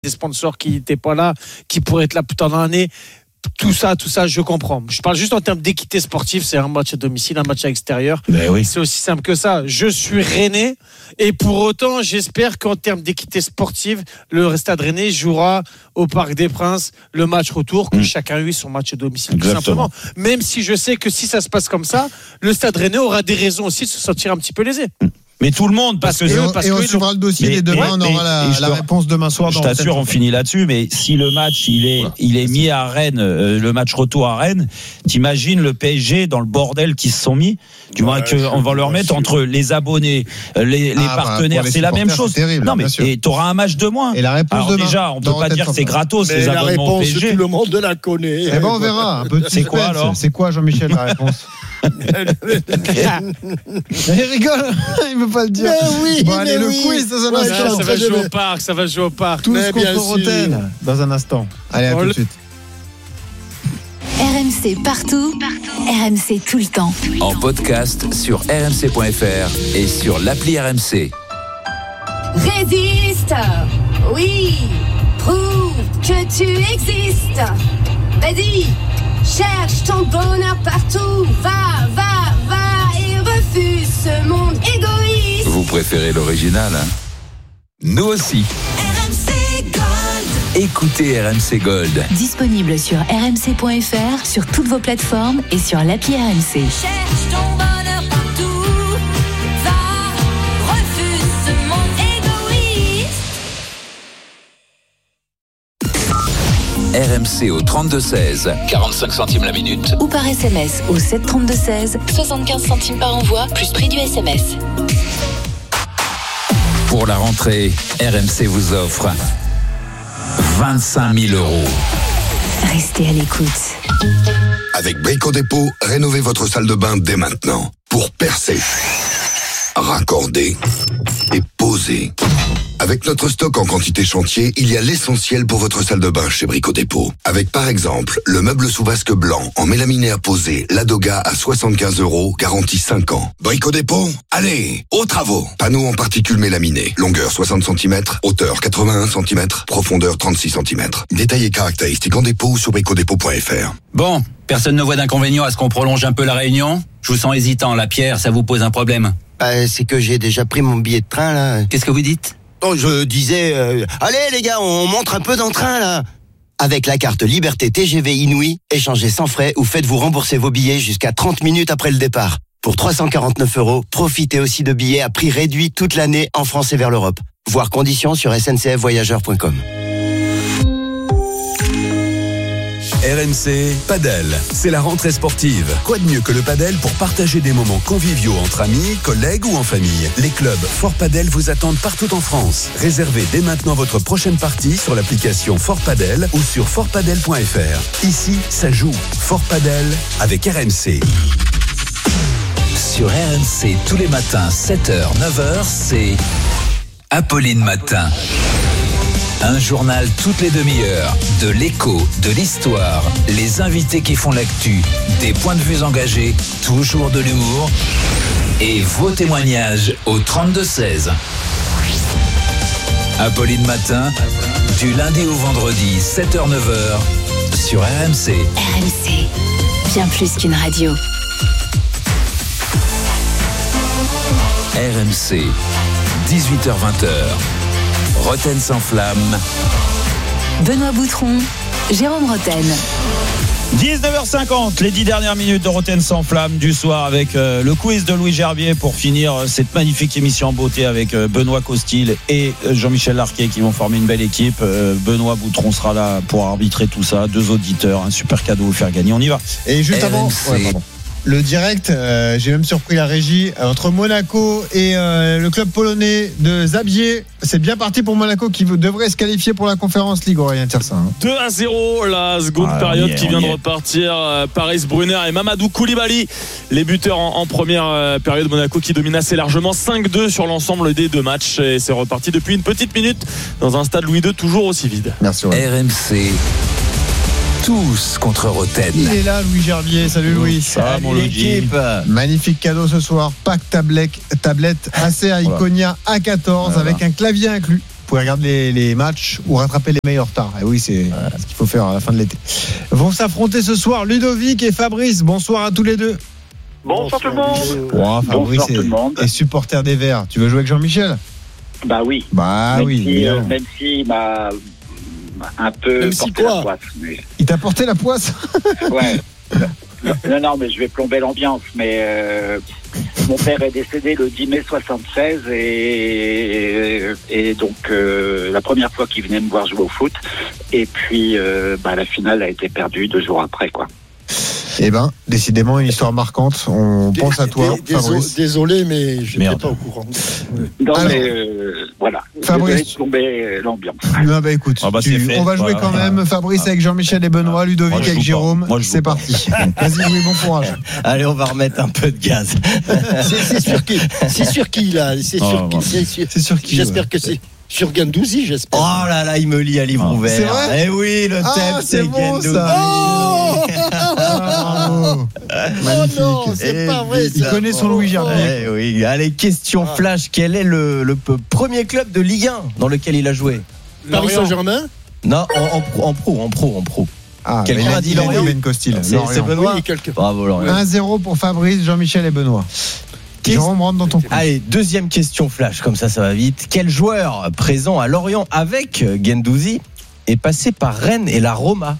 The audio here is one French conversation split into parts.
des sponsors qui n'étaient pas là, qui pourraient être là plus tard dans l'année. Tout ça, je comprends. Je parle juste en termes d'équité sportive. C'est un match à domicile, un match à l'extérieur. Oui. C'est aussi simple que ça. Je suis rennais et pour autant, j'espère qu'en termes d'équité sportive, le Stade Rennais jouera au Parc des Princes le match retour, que chacun ait son match à domicile. Exactement. Tout simplement. Même si je sais que si ça se passe comme ça, le Stade Rennais aura des raisons aussi de se sentir un petit peu lésé. Mais tout le monde, parce que on suivra le dossier et demain, on aura la réponse demain soir. Je t'assure, on finit là-dessus. Mais si le match il est mis à Rennes, le match retour à Rennes, t'imagines le PSG dans le bordel qu'ils se sont mis. Tu vois qu'on va leur mettre entre les abonnés, les partenaires, c'est la même chose. Terrible, non mais t'auras un match de moins. Et la réponse alors déjà, on peut pas dire que c'est gratos les abonnements au PSG. Tout le monde la connaît. Eh ben on verra. Un peu de c'est quoi alors? C'est quoi, Jean-Michel, la réponse? Il rigole, il veut pas le dire. Mais oui, bon, allez, le quiz dans un instant. Ça va jouer au parc. Tous contre Rotten dans un instant. Allez, à tout de suite. RMC partout, RMC tout le temps. En podcast sur rmc.fr et sur l'appli RMC. Résiste, oui, prouve que tu existes. Vas-y, cherche ton bonheur partout. Va et refuse ce monde égoïste. Vous préférez l'original, hein? Nous aussi. RMC Gold. Écoutez RMC Gold. Disponible sur rmc.fr, sur toutes vos plateformes et sur l'appli RMC. Cherche ton bonheur partout. Va, refuse ce monde égoïste. RMC au 32-16, 45 centimes la minute. Ou par SMS au 732-16, 75 centimes par envoi, plus prix du SMS. Pour la rentrée, RMC vous offre 25 000 €. Restez à l'écoute. Avec Brico Dépôt, rénovez votre salle de bain dès maintenant. Pour percer, raccorder et poser. Avec notre stock en quantité chantier, il y a l'essentiel pour votre salle de bain chez Brico Dépôt. Avec par exemple, le meuble sous vasque blanc en mélaminé à poser, Ladoga à 75 €, garantie 5 ans. Brico Dépôt, allez, aux travaux. Panneau en particules mélaminées, longueur 60 cm, hauteur 81 cm, profondeur 36 cm. Détails et caractéristiques en dépôt ou sur bricodépôt.fr. Bon, personne ne voit d'inconvénient à ce qu'on prolonge un peu la réunion? Je vous sens hésitant, la Pierre, ça vous pose un problème? C'est que j'ai déjà pris mon billet de train, là. Qu'est-ce que vous dites? Oh, je disais, allez les gars, on montre un peu dans le train, là. Avec la carte Liberté TGV Inouï, échangez sans frais ou faites-vous rembourser vos billets jusqu'à 30 minutes après le départ. Pour 349 €, profitez aussi de billets à prix réduit toute l'année en France et vers l'Europe. Voir conditions sur sncfvoyageurs.com. RMC Padel, c'est la rentrée sportive. Quoi de mieux que le padel pour partager des moments conviviaux entre amis, collègues ou en famille? Les clubs Fort Padel vous attendent partout en France. Réservez dès maintenant votre prochaine partie sur l'application Fort Padel ou sur fortpadel.fr. Ici, ça joue. Fort Padel avec RMC. Sur RMC, tous les matins, 7h, 9h, c'est Apolline Matin. Un journal toutes les demi-heures, de l'écho, de l'histoire, les invités qui font l'actu, des points de vue engagés, toujours de l'humour et vos témoignages au 32-16. Apolline Matin, du lundi au vendredi, 7h-9h, sur RMC. RMC, bien plus qu'une radio. RMC, 18h-20h. Rotten sans flamme. Benoît Boutron, Jérôme Rotten. 19h50, les 10 dernières minutes de Rotten sans flamme du soir avec le quiz de Louis Gerbier pour finir cette magnifique émission en beauté avec Benoît Costil et Jean-Michel Larquet qui vont former une belle équipe. Benoît Boutron sera là pour arbitrer tout ça. 2 auditeurs, un super cadeau à vous faire gagner. On y va. Et juste avant, le direct, j'ai même surpris la régie entre Monaco et le club polonais de Zabrze. C'est bien parti pour Monaco qui devrait se qualifier pour la Conférence League, Aurélien Tiersin. 2-0, la seconde période qui vient de repartir. Paris Brunner et Mamadou Koulibaly, les buteurs en première période. Monaco qui domine assez largement 5-2 sur l'ensemble des 2 matchs. Et c'est reparti depuis une petite minute dans un stade Louis II toujours aussi vide. Merci. RMC. Tous contre Rotten. Il est là, Louis Gerbier. Salut Louis. Salut mon l'équipe. Magnifique cadeau ce soir. Pack tablette AC Iconia A14 avec un clavier inclus pouvez regarder les matchs ou rattraper les meilleurs retards. Et oui, c'est ce qu'il faut faire à la fin de l'été. Vont s'affronter ce soir Ludovic et Fabrice. Bonsoir à tous les deux. Bonsoir tout le monde. Fabrice est supporter des Verts. Tu veux jouer avec Jean-Michel? Bah oui. Même s'il m'a un peu porté la poisse. Mais... Il t'a porté la poisse? Ouais. Non, mais je vais plomber l'ambiance. Mais mon père est décédé le 10 mai 76 et donc la première fois qu'il venait me voir jouer au foot. Et puis la finale a été perdue 2 jours après, quoi. Eh ben, décidément une histoire marquante. On pense à toi, Fabrice. Désolé, mais je n'étais pas au courant. Non, mais voilà. Fabrice, tomber l'ambiance. Non, bah écoute, on va jouer quand même. Fabrice avec Jean-Michel et Benoît, Ludovic avec Jérôme. C'est parti. Vas-y, Louis, bon courage. Allez, on va remettre un peu de gaz. C'est sur qui là? C'est sur qui? J'espère que c'est sur Guendouzi, j'espère. Oh là là, il me lit à livre ouvert. C'est vrai? Eh oui, le thème c'est Guendouzi. Oh non, c'est pas vrai. Il connaît son Louis Gerbier. Eh oui. Allez, question flash. Quel est le premier club de Ligue 1 dans lequel il a joué? Paris Saint-Germain? Non, en pro. Ah, quelqu'un a dit Lorient. Ben Costil. C'est Benoît. Bravo Lorient. 1-0 pour Fabrice, Jean-Michel et Benoît. Jérôme rentre dans ton coup. Allez, deuxième question flash, comme ça va vite. Quel joueur présent à Lorient avec Guendouzi est passé par Rennes et la Roma?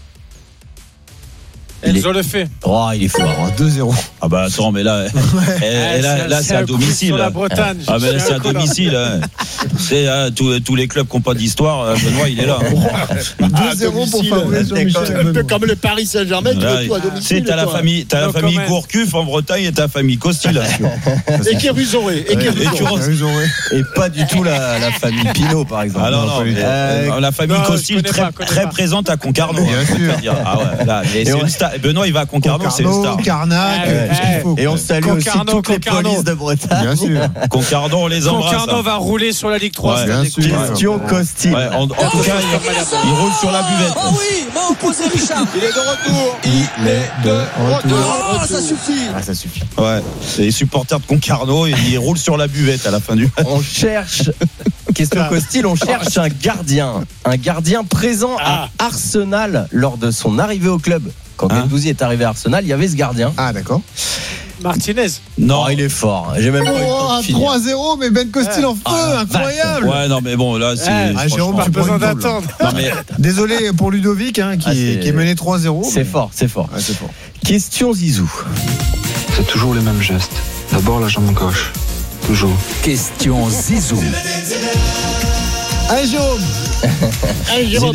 Enzo le fait. Oh, il est fort. 2-0. Ah bah attends, mais là, là c'est à domicile. Sur la Bretagne. Ah mais là c'est à domicile. C'est tous les clubs qui n'ont pas d'histoire. Benoît, il est là. 2-0 pour Fabrice, Jean-Michel. Comme le Paris Saint-Germain, tu veux tout à domicile. T'as la famille Gourcuff en Bretagne et ta famille Costil. Et Kérusoré. Et pas du tout la famille Pinot, par exemple. Ah non, la famille Costil très présente à Concarneau. Bien sûr. Ah ouais, là, c'est une star. Benoît, il va à Concarneau, c'est une star. Carnac, tout ce qu'il faut. Et on salue aussi toutes les polices de Bretagne. Bien sûr. Concarneau, on les embrasse. Concarneau va rouler sur la Ligue 3. Bien sûr. Question Costil. En tout cas, il roule sur la buvette. Oh oui, m'a opposé Richard. Il est de retour. Il est de retour. Oh, ça suffit. Ah, ça suffit. Ouais, c'est les supporters de Concarneau et ils roulent sur la buvette à la fin du match. On cherche, question Costil, on cherche un gardien présent à Arsenal lors de son arrivée au club. Quand Guendouzi est arrivé à Arsenal, il y avait ce gardien. Ah d'accord. Martinez. Non, il est fort. J'ai même pas eu le temps de finir. 3-0 mais Ben Costil en feu, incroyable. Ouais, non mais bon là c'est Jérôme, pas besoin d'attendre. Désolé pour Ludovic qui est mené 3-0. C'est fort. Ouais, c'est fort. Question Zizou. C'est toujours les mêmes gestes. D'abord la jambe gauche. Toujours. Question Zizou. Allez Jérôme.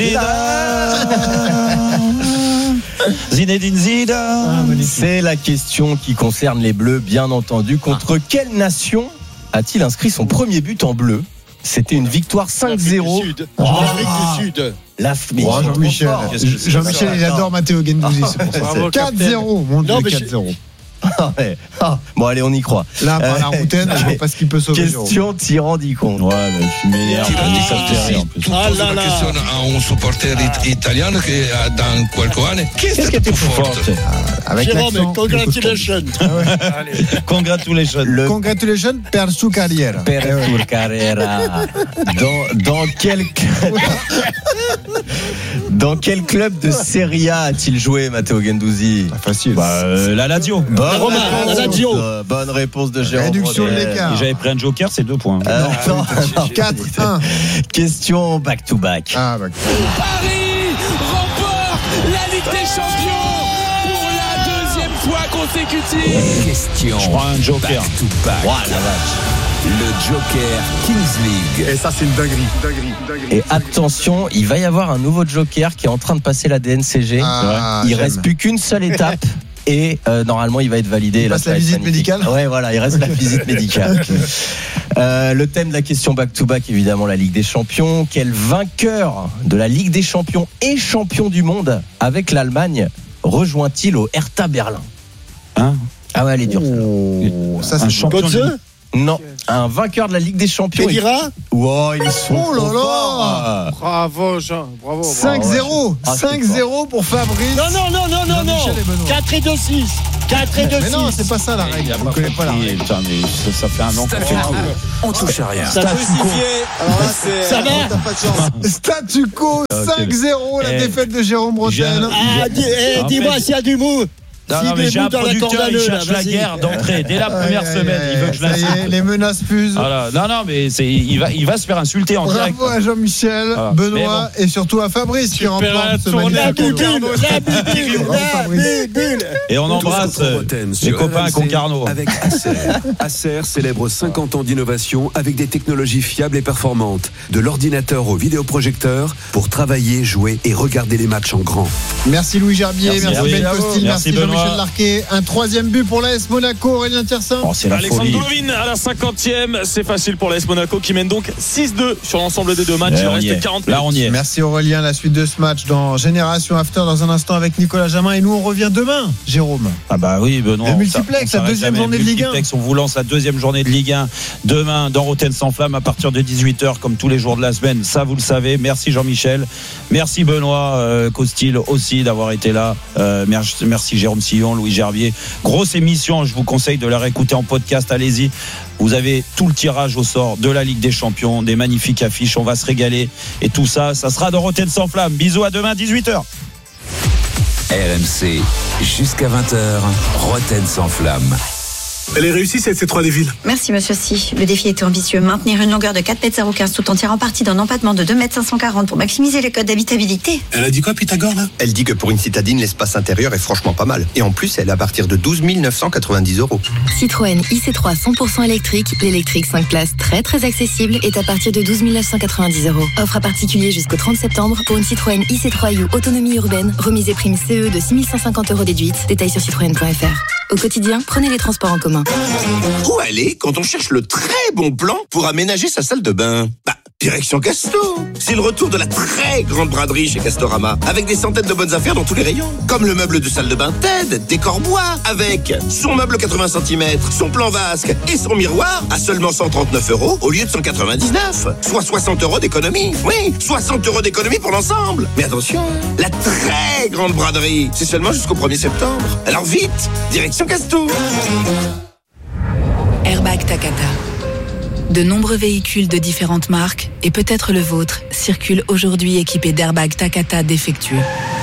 Zinedine Zidane. C'est la question qui concerne les Bleus, bien entendu. Contre quelle nation a-t-il inscrit son premier but en bleu? C'était une victoire 5-0. L'Afrique du Sud. Jean-Michel, il adore Matteo Guendouzi, c'est pour ça. 4-0, mon Dieu, 4-0. Bon allez, on y croit. Là, par la routaine, je vois pas ce qu'il peut sauver. Question tirant d'y compte. Ouais, mais je m'énerve. Ah là là. Un supporter italien qui est dans quelques années. Qu'est-ce que tu fais forte? Jérôme, congratulations. Congratulations. Congratulations per su carriera. Dans quel club de Serie A a-t-il joué, Matteo Guendouzi? Facile. La Lazio. Bonne réponse de Jérôme. Réduction de l'écart. J'avais pris un joker, c'est 2 points. 4-1. Question back-to-back. Paris remporte la Ligue des Champions pour la 2e fois consécutive. Question. Je prends un joker. Back-to-back. La vache. Le Joker Kings League. Et ça, c'est une dinguerie. Et attention, il va y avoir un nouveau Joker qui est en train de passer la DNCG. Il reste plus qu'une seule étape. Et normalement, il va être validé. Il passe la visite médicale. Ouais, voilà, il reste la visite médicale. Le thème de la question back-to-back, évidemment, la Ligue des Champions. Quel vainqueur de la Ligue des Champions et champion du monde avec l'Allemagne rejoint-il au Hertha Berlin? Ah ouais, elle est dure. Ça, c'est un champion. Non, un vainqueur de la Ligue des Champions. Pedira. Wow, ils sont. Oh là là. Bravo Jean, bravo. 5-0 pour Fabrice. Non. 4 et 2-6. 4 et 2, 6. Mais non, c'est pas ça la règle. Je ne connais pas la règle. Putain, mais ça fait un an. On touche à rien. Ça peut siffler. Alors là, ça va. T'as pas de chance. Statu quo, 5-0, la défaite de Jérôme Bretagne. Dis-moi s'il y a du mou. Non, mais j'ai un producteur, il cherche la guerre d'entrée dès la première semaine. Il veut que je la cite. Les menaces fusent. Voilà. Non, mais il va se faire insulter en direct. Bravo à Jean-Michel, Benoît et surtout à Fabrice qui remporte ce magnifique. Et on embrasse les copains à Concarneau. Avec Acer. Acer célèbre 50 ans d'innovation avec des technologies fiables et performantes. De l'ordinateur au vidéoprojecteur pour travailler, jouer et regarder les matchs en grand. Merci Louis Gerbier, merci Ben Costil, merci Benoît. Jean-Michel Larquet. Un 3e but pour l'AS Monaco, Aurélien Tiersin. C'est la Alexandre folie. Golovin à la 50e, c'est facile pour l'AS Monaco qui mène donc 6-2 sur l'ensemble des deux matchs. Il reste 40 minutes. Là, on y est. Merci Aurélien, la suite de ce match dans Génération After dans un instant avec Nicolas Jamin. Et nous on revient demain, Jérôme. Ah bah oui, Benoît. Le multiplex, la deuxième journée de Ligue 1. On vous lance la deuxième journée de Ligue 1 demain dans Rotten sans flamme à partir de 18h comme tous les jours de la semaine. Ça, vous le savez. Merci Jean-Michel. Merci Benoît Costil aussi d'avoir été là. Merci Jérôme Sillon, Louis Gerbier. Grosse émission, je vous conseille de la réécouter en podcast. Allez-y. Vous avez tout le tirage au sort de la Ligue des Champions, des magnifiques affiches. On va se régaler. Et tout ça, ça sera dans Rotten sans flamme. Bisous, à demain, 18h. RMC, jusqu'à 20h, Rotten sans flamme. Elle est réussie cette C3 des villes. Merci monsieur Si. Le défi était ambitieux. Maintenir une longueur de 4,015 m tout en tirant parti d'un empattement de 2,540 m pour maximiser les codes d'habitabilité. Elle a dit quoi Pythagore là? Elle dit que pour une citadine, l'espace intérieur est franchement pas mal. Et en plus, elle est à partir de 12 990 €. Citroën IC3 100% électrique, l'électrique 5 places très accessible est à partir de 12 990 €. Offre à particulier jusqu'au 30 septembre pour une Citroën IC3U autonomie urbaine, remise et prime CE de 6 150 € déduite. Détails sur citroën.fr. Au quotidien, prenez les transports en commun. Où aller quand on cherche le très bon plan pour aménager sa salle de bain? Direction Casto. C'est le retour de la très grande braderie chez Castorama, avec des centaines de bonnes affaires dans tous les rayons. Comme le meuble de salle de bain TED, décor bois, avec son meuble 80 cm, son plan vasque et son miroir à seulement 139 € au lieu de 199. Soit 60 € d'économie. Oui, 60 € d'économie pour l'ensemble. Mais attention, la très grande braderie, c'est seulement jusqu'au 1er septembre. Alors vite, direction Casto. Airbag Takata. De nombreux véhicules de différentes marques, et peut-être le vôtre, circulent aujourd'hui équipés d'airbags Takata défectueux.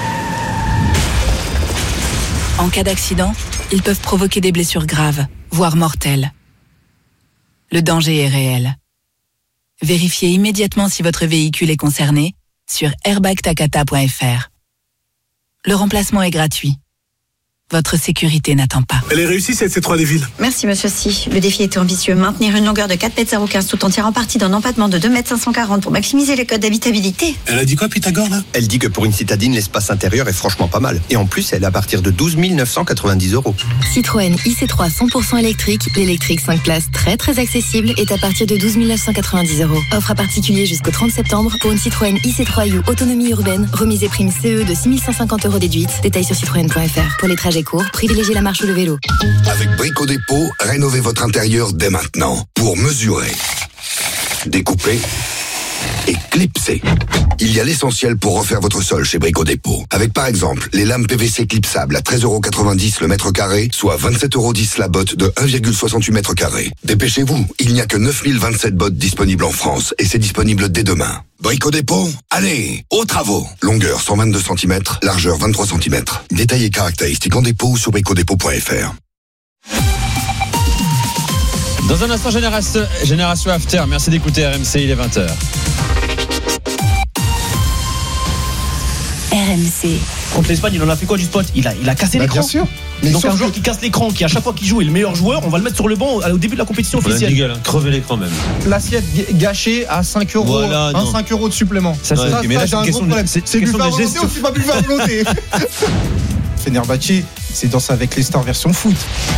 En cas d'accident, ils peuvent provoquer des blessures graves, voire mortelles. Le danger est réel. Vérifiez immédiatement si votre véhicule est concerné sur airbagtakata.fr. Le remplacement est gratuit. Votre sécurité n'attend pas. Elle est réussie cette C3 des villes. Merci monsieur Si. Le défi était ambitieux. Maintenir une longueur de 4,015 m tout en tirant parti d'un empattement de 2,540 m pour maximiser les codes d'habitabilité. Elle a dit quoi Pythagore là? Elle dit que pour une citadine, l'espace intérieur est franchement pas mal. Et en plus, elle est à partir de 12 990 €. Citroën IC3 100% électrique, l'électrique 5 places très accessible est à partir de 12 990 €. Offre à particulier jusqu'au 30 septembre pour une Citroën IC3U autonomie urbaine, remise et prime CE de 6 150 € déduite. Détails sur citroën.fr. Pour les trajets courts, privilégiez la marche ou le vélo. Avec Brico Dépôt, rénovez votre intérieur dès maintenant pour mesurer, découper et clipser. Il y a l'essentiel pour refaire votre sol chez Brico Dépôt. Avec par exemple les lames PVC clipsables à 13,90 € le mètre carré, soit 27,10 € la botte de 1,68 m². Dépêchez-vous, il n'y a que 9027 bottes disponibles en France et c'est disponible dès demain. Brico Dépôt, allez, aux travaux. Longueur 122 cm, largeur 23 cm. Détails et caractéristiques en dépôt ou sur bricodépôt.fr. Dans un instant, Génération After. Merci d'écouter RMC, il est 20h. RMC. Contre l'Espagne, il en a fait quoi du spot? Il a cassé l'écran. Bien sûr. Mais donc un joueur qui casse l'écran, qui à chaque fois qu'il joue est le meilleur joueur, on va le mettre sur le banc au début de la compétition officielle. Crever l'écran même. L'assiette gâchée à 5 €. Voilà, 5 € de supplément. Ça, mais là, c'est une question de c'est du faire volonté ou c'est pas du faire volonté? Fenerbahçe, c'est danser avec les stars version foot.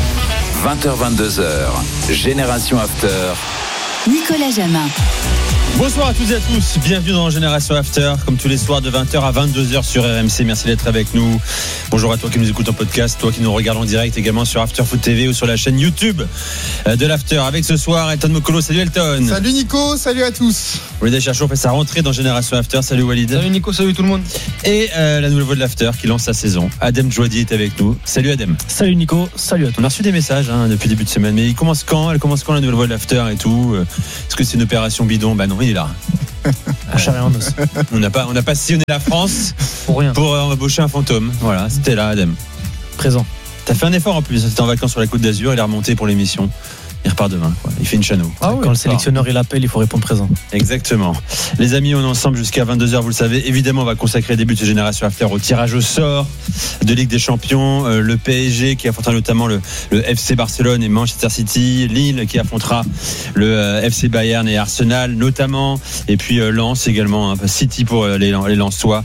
20h-22h, Génération After. Nicolas Jamin. Bonsoir à toutes et à tous, bienvenue dans Génération After, comme tous les soirs de 20h à 22h sur RMC, merci d'être avec nous. Bonjour à toi qui nous écoute en podcast, toi qui nous regarde en direct également sur After Foot TV ou sur la chaîne YouTube de l'After. Avec ce soir Elton Mokolo, salut Elton. Salut Nico, salut à tous. Walid Acharchour fait sa rentrée dans Génération After. Salut Walid. Salut Nico, salut tout le monde. Et la nouvelle voix de l'After qui lance sa saison. Adem Djouadi est avec nous. Salut Adem. Salut Nico, salut à tous. On a reçu des messages depuis début de semaine, mais elle commence quand la nouvelle voix de l'After et tout? Est-ce que c'est une opération bidon? Bah non, il est là. On n'a pas sillonné la France pour rien. Pour embaucher un fantôme. Voilà, c'était là Adem. Présent. T'as fait un effort en plus. C'était en vacances sur la Côte d'Azur, il est remonté pour l'émission. Il repart demain, quoi. Il fait une chano. Quand le sélectionneur il appelle, il faut répondre présent. Exactement. Les amis, on est ensemble jusqu'à 22h, vous le savez. Évidemment, on va consacrer le début de cette Génération After au tirage au sort de Ligue des Champions. Le PSG qui affrontera notamment le FC Barcelone et Manchester City. Lille qui affrontera le FC Bayern et Arsenal notamment. Et puis Lens également. City pour les Lensois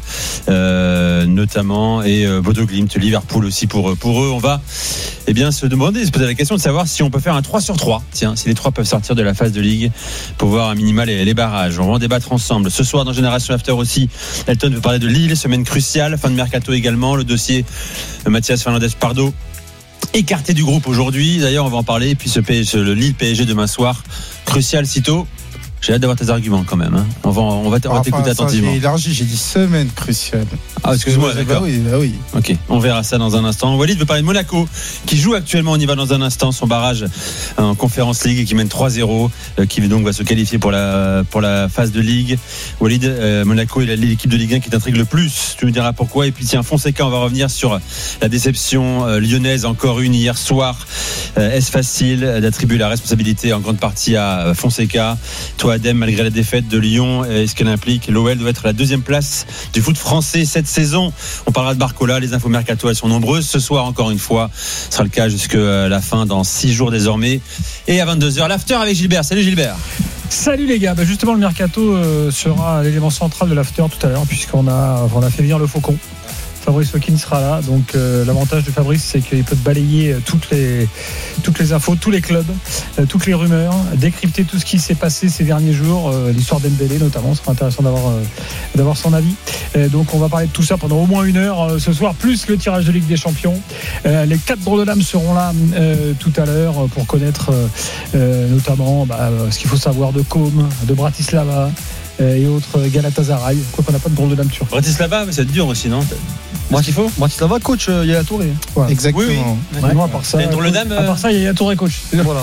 notamment. Et Bodo Glimt, Liverpool aussi pour eux. On va se poser la question de savoir si on peut faire un 3/3. Tiens, si les trois peuvent sortir de la phase de Ligue pour voir un minima les barrages. On va en débattre ensemble. Ce soir dans Génération After aussi, Elton veut parler de Lille, semaine cruciale, fin de mercato également. Le dossier Mathias Fernandez-Pardo écarté du groupe aujourd'hui. D'ailleurs, on va en parler. Et puis le Lille PSG demain soir, crucial sitôt. J'ai hâte d'avoir tes arguments quand même. On va t'écouter attentivement. J'ai élargi, j'ai dit semaine cruciale. Ah, excuse-moi, d'accord. Bah oui. Ok, on verra ça dans un instant. Walid veut parler de Monaco, qui joue actuellement, on y va dans un instant, son barrage en Conference League et qui mène 3-0, qui donc va se qualifier pour la phase de Ligue. Walid, Monaco est l'équipe de Ligue 1 qui t'intrigue le plus. Tu me diras pourquoi. Et puis tiens, Fonseca, on va revenir sur la déception lyonnaise, encore une hier soir. Est-ce facile d'attribuer la responsabilité en grande partie à Fonseca? Toi, Adem, malgré la défaite de Lyon et ce qu'elle implique, l'OL doit être la deuxième place du foot français cette saison. On parlera de Barcola, les infos mercato elles sont nombreuses. Ce soir encore une fois, ce sera le cas jusqu'à la fin dans 6 jours désormais. Et à 22h, l'after avec Gilbert. Salut Gilbert. Salut les gars, justement le mercato sera l'élément central de l'after tout à l'heure puisqu'on a fait venir le Faucon. Fabrice Hawkins sera là, donc l'avantage de Fabrice c'est qu'il peut balayer toutes les infos, tous les clubs, toutes les rumeurs, décrypter tout ce qui s'est passé ces derniers jours, l'histoire d'Embélé notamment, ce sera intéressant d'avoir son avis. Donc on va parler de tout ça pendant au moins 1 heure ce soir, plus le tirage de Ligue des Champions. Les 4 drôles de dames seront là tout à l'heure pour connaître notamment ce qu'il faut savoir de Com, de Bratislava et autres, Galatasaray. Quoi qu'on n'a pas de drôle de dame turque. Bratislava, mais c'est dur aussi, non? Bratislava, coach Yaya Touré. Voilà. Exactement. Oui. Non, à part ça, à part ça, Yaya Touré, coach. Voilà.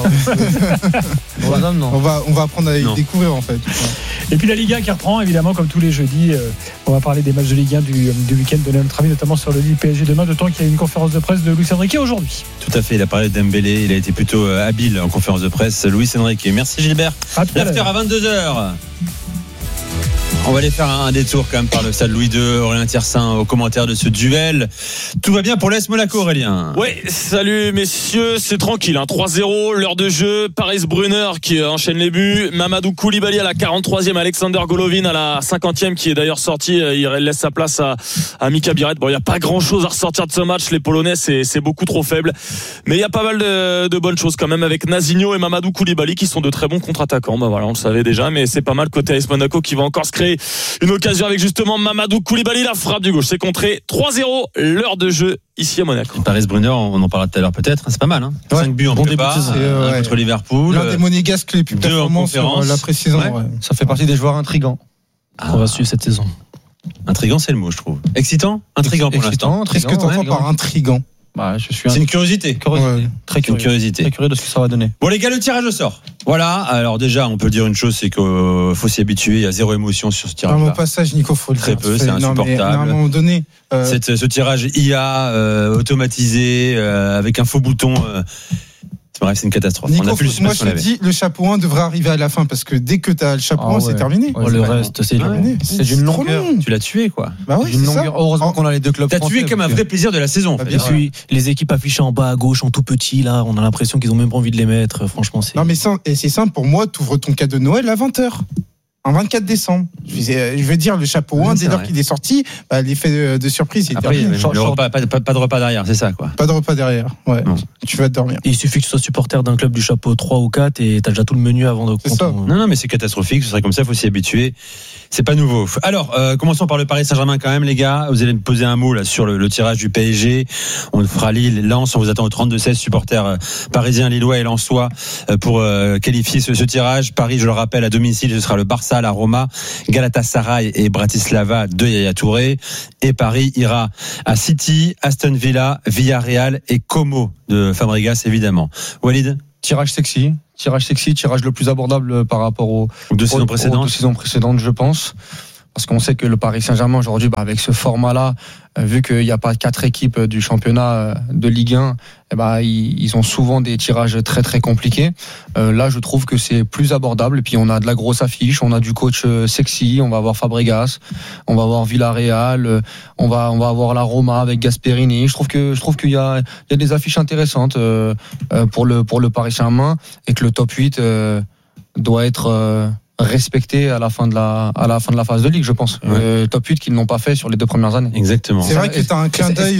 Non. On va apprendre à y découvrir en fait. Et puis la Ligue 1 qui reprend, évidemment, comme tous les jeudis. On va parler des matchs de Ligue 1 du week-end, donner notre avis notamment sur le Lille PSG demain, d'autant qu'il y a une conférence de presse de Luis Enrique aujourd'hui. Tout à fait, il a parlé d'Embélé, il a été plutôt habile en conférence de presse. Luis Enrique. Merci Gilbert. L'after à 22h. On va aller faire un détour quand même par le stade Louis II. Aurélien Tiersin aux commentaires de ce duel. Tout va bien pour l'AS Monaco, Aurélien? Oui, salut messieurs, c'est tranquille, 3-0, l'heure de jeu. Paris Brunner qui enchaîne les buts. Mamadou Koulibaly à la 43e, Alexander Golovin à la 50e qui est d'ailleurs sorti. Il laisse sa place à Mika Biret. Bon, il n'y a pas grand chose à ressortir de ce match. Les Polonais, c'est beaucoup trop faible. Mais il y a pas mal de bonnes choses quand même avec Nazinho et Mamadou Koulibaly qui sont de très bons contre-attaquants. Voilà, on le savait déjà, mais c'est pas mal côté AS Monaco qui va encore se créer une occasion avec justement Mamadou Koulibaly, la frappe du gauche, c'est contré. 3-0, l'heure de jeu ici à Monaco. Paris Brunner, on en parlera tout à l'heure peut-être, c'est pas mal, 5 buts en prépa, contre Liverpool, l'un des monégasques les plus performants sur la pré-saison. Ça fait partie des joueurs intrigants qu'on va suivre cette saison. Intrigant, c'est le mot, je trouve. Excitant, intrigant pour l'instant. Qu'est-ce que tu entends par intrigant? C'est une curiosité. Très curieux. Très curieux de ce que ça va donner. Bon les gars, le tirage au sort. Voilà, alors déjà on peut dire une chose, c'est qu'il faut s'y habituer, il y a zéro émotion sur ce tirage. Au passage, Nico, faut le très dire. Peu, c'est insupportable. À un moment donné, ce tirage IA automatisé avec un faux bouton. Bref, c'est une catastrophe. Nico, moi je te dis, le chapeau 1 devrait arriver à la fin parce que dès que tu as le chapeau 1, c'est terminé. Le reste, c'est terminé. C'est d'une longueur. Tu l'as tué, quoi. Bah oui, c'est ça. Heureusement qu'on a les deux clubs. T'as tué comme un vrai plaisir de la saison. Et puis, les équipes affichées en bas à gauche en tout petit, là, on a l'impression qu'ils ont même pas envie de les mettre. Franchement, c'est. Non, mais c'est simple pour moi, tu ouvres ton cadeau de Noël à 20h. En 24 décembre. Je veux dire, le chapeau 1, dès lors qu'il est sorti, l'effet de surprise, il est terminé. Pas de repas derrière, c'est ça, quoi. Pas de repas derrière, ouais. Non. Tu vas te dormir. Il suffit que tu sois supporter d'un club du chapeau 3 ou 4 et t'as déjà tout le menu avant de. C'est ça. Non, mais c'est catastrophique, ce serait comme ça, il faut s'y habituer. C'est pas nouveau. Alors, commençons par le Paris Saint-Germain quand même, les gars. Vous allez me poser un mot là sur le tirage du PSG. On fera Lille, Lens. On vous attend au 32-16 supporters parisiens, lillois et lensois pour qualifier ce tirage. Paris, je le rappelle, à domicile, ce sera le Barça à la Roma, Galatasaray et Bratislava de Yaya Touré. Et Paris ira à City, Aston Villa, Villarreal et Como de Fabregas, évidemment. Walid? Tirage sexy, tirage le plus abordable par rapport aux deux saisons précédentes, je pense. Parce qu'on sait que le Paris Saint-Germain aujourd'hui, avec ce format-là, vu qu'il n'y a pas 4 équipes du championnat de Ligue 1, ils ont souvent des tirages très très compliqués. Là, je trouve que c'est plus abordable. Et puis on a de la grosse affiche, on a du coach sexy, on va avoir Fabregas, on va avoir Villarreal, on va avoir la Roma avec Gasperini. Je trouve qu'il y a des affiches intéressantes pour le Paris Saint-Germain et que le top 8 doit être respecté à la fin de la phase de ligue, je pense. Top 8 qu'ils n'ont pas fait sur les 2 premières années. Exactement. C'est vrai que tu as un clin d'œil